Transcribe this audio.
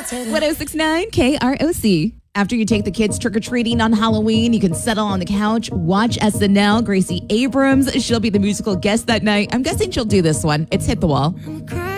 1069 KROC. After you take the kids trick-or-treating on Halloween, you can settle on the couch, watch SNL. Gracie Abrams, she'll be the musical guest that night. I'm guessing she'll do this one. It's Hit the Wall.